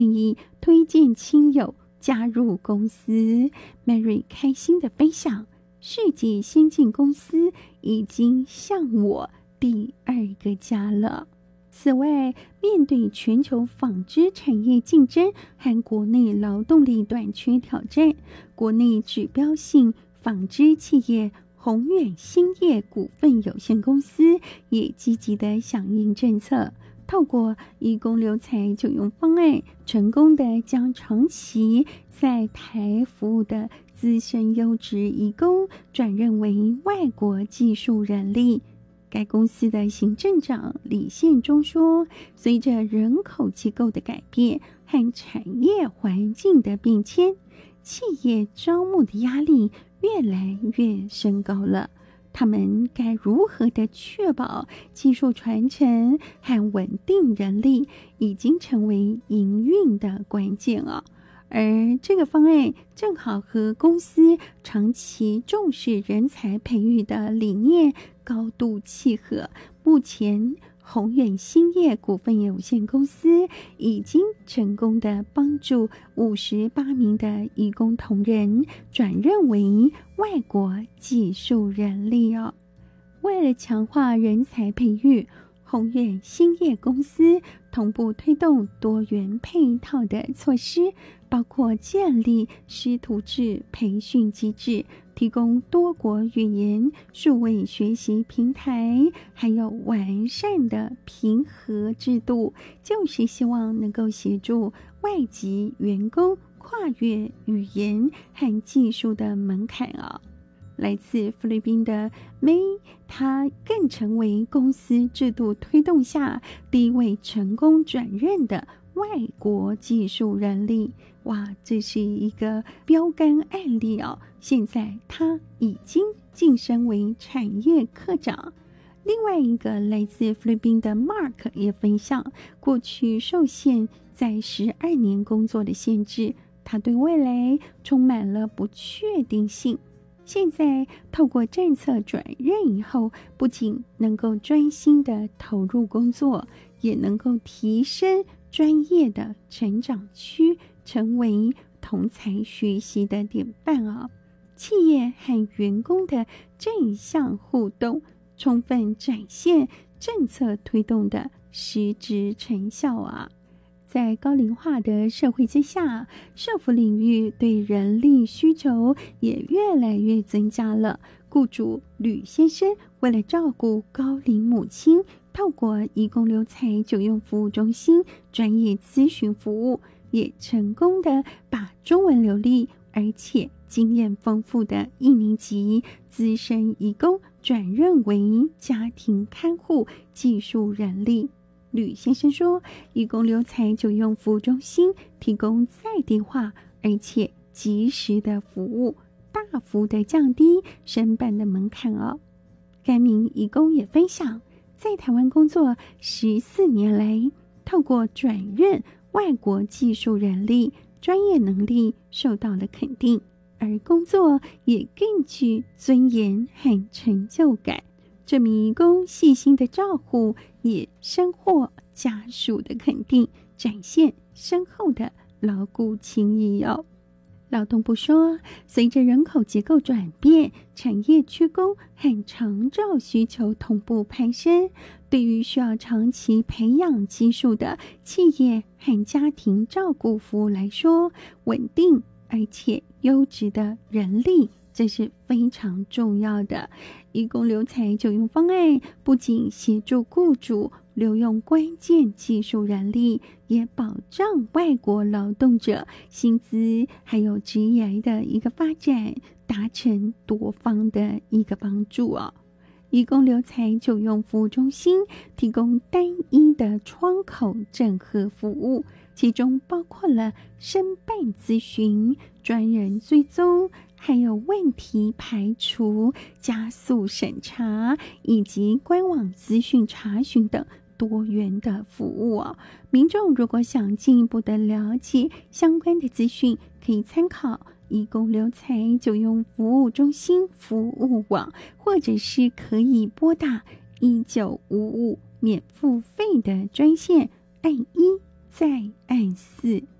愿意推荐亲友加入公司。 Mary 开心地分享，世界先进公司已经像我第二个家了。此外，面对全球纺织产业竞争和国内劳动力短缺挑战，国内指标性纺织企业宏远兴业股份有限公司也积极地响应政策，透过移工留才就用方案，成功地将长期在台服务的资深优质移工转任为外国技术人力。该公司的行政长李宪忠说，随着人口结构的改变和产业环境的变迁，企业招募的压力越来越升高了。他们该如何的确保技术传承和稳定人力，已经成为营运的关键啊。而这个方案正好和公司长期重视人才培育的理念高度契合。目前宏远兴业股份有限公司已经成功的帮助58名的移工同仁转任为外国技术人力哦。为了强化人才培育，宏远兴业公司同步推动多元配套的措施，包括建立师徒制培训机制，提供多国语言数位学习平台，还有完善的评核制度，就是希望能够协助外籍员工跨越语言和技术的门槛啊。来自菲律宾的 May， 她更成为公司制度推动下第一位成功转任的外国技术人力。哇，这是一个标杆案例哦！现在她已经晋升为产业科长。另外一个来自菲律宾的 Mark 也分享，过去受限在12年工作的限制，他对未来充满了不确定性。现在透过政策转任以后，不仅能够专心的投入工作，也能够提升专业的成长区，成为同才学习的典范啊！企业和员工的正向互动，充分展现政策推动的实质成效啊！在高龄化的社会之下，社福领域对人力需求也越来越增加了。雇主吕先生为了照顾高龄母亲，透过移工留才就用服务中心专业咨询服务，也成功的把中文流利而且经验丰富的1年级资深移工转任为家庭看护技术人力。吕先生说，移工留才就用服务中心提供在地化而且及时的服务，大幅的降低申办的门槛哦。该名移工也分享，在台湾工作14年来，透过转任外国技术人力，专业能力受到了肯定，而工作也更具尊严和成就感。这名移工细心的照顾，也深获家属的肯定，展现深厚的劳雇情谊哦。劳动部说，随着人口结构转变，产业缺工和长照需求同步攀升，对于需要长期培养技术的企业和家庭照顾服务来说，稳定而且优质的人力，这是非常重要的。移工留才就用方案不仅协助雇主留用关键技术人力，也保障外国劳动者薪资还有职业的一个发展，达成多方的一个帮助哦。移工留才就用服务中心提供单一的窗口整合服务，其中包括了申办咨询、专人追踪，还有问题排除、加速审查以及官网资讯查询等多元的服务哦。民众如果想进一步的了解相关的资讯，可以参考移工留才就用服务中心服务网，或者是可以拨打1955免付费的专线，按1 在暗寺。